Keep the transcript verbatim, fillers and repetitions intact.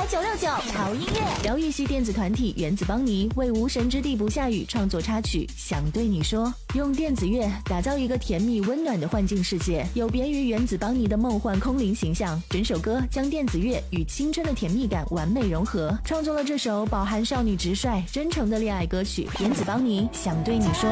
九六九潮音乐，疗愈系电子团体原子邦尼为无神之地不下雨创作插曲《想对你说》，用电子乐打造一个甜蜜温暖的幻境世界，有别于原子邦尼的梦幻空灵形象。整首歌将电子乐与青春的甜蜜感完美融合，创作了这首饱含少女直率、真诚的恋爱歌曲《原子邦尼想对你说》。